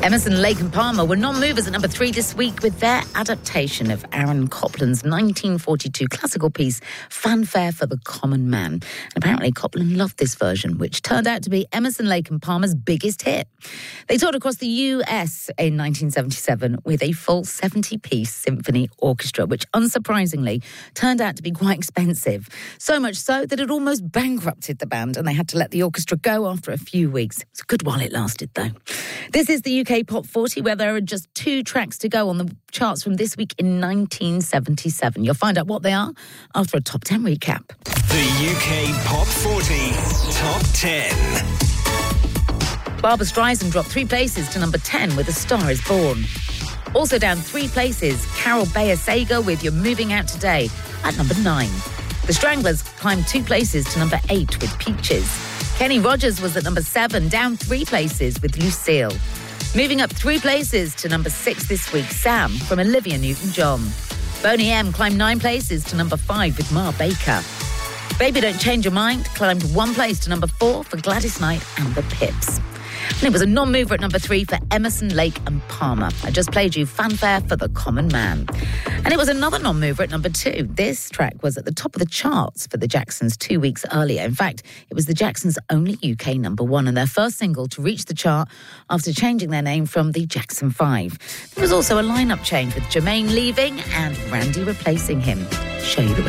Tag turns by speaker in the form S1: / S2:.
S1: Emerson, Lake and Palmer were non-movers at number 3 this week with their adaptation of Aaron Copland's 1942 classical piece, Fanfare for the Common Man. And apparently Copland loved this version, which turned out to be Emerson, Lake and Palmer's biggest hit. They toured across the US in 1977 with a full 70-piece symphony orchestra, which unsurprisingly turned out to be quite expensive. So much so that it almost bankrupted the band and they had to let the orchestra go after a few weeks. It's a good while it lasted, though. This is the UK Pop 40, where there are just 2 tracks to go on the charts from this week in 1977. You'll find out what they are after a Top 10 recap.
S2: The UK Pop 40 Top 10.
S1: Barbra Streisand dropped 3 places to number 10 with A Star Is Born. Also down 3 places, Carol Bayer Sager with You're Moving Out Today at number 9. The Stranglers climbed 2 places to number 8 with Peaches. Kenny Rogers was at number 7, down 3 places with Lucille. Moving up 3 places to number 6 this week, Sam from Olivia Newton-John. Boney M climbed 9 places to number 5 with Ma Baker. Baby Don't Change Your Mind climbed 1 place to number 4 for Gladys Knight and the Pips. And it was a non-mover at number 3 for Emerson, Lake and Palmer. I just played you Fanfare for the Common Man. And it was another non-mover at number 2. This track was at the top of the charts for the Jacksons 2 weeks earlier. In fact, it was the Jacksons' only UK number 1 and their first single to reach the chart after changing their name from the Jackson 5. There was also a lineup change with Jermaine leaving and Randy replacing him. Show you the